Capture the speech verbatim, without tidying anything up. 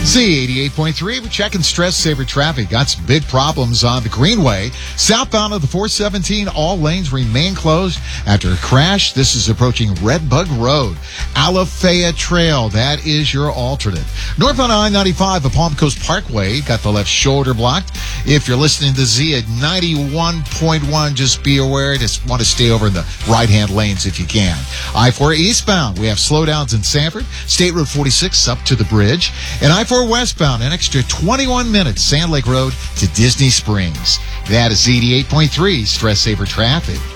Z eighty-eight point three, we're checking stress saver traffic. Got some big problems on the Greenway. Southbound of the four seventeen, all lanes remain closed after a crash. This is approaching Red Bug Road. Alafaya Trail, that is your alternate. Northbound I ninety-five of Palm Coast Parkway, got the left shoulder blocked. If you're listening to Z at ninety-one point one, just be aware. Just want to stay over in the right-hand lanes if you can. I four eastbound, we have slowdowns in Sanford. State Road forty-six up to the bridge. And I four westbound, an extra twenty-one minutes, Sand Lake Road to Disney Springs. That is eighty-eight point three Stress Saver Traffic.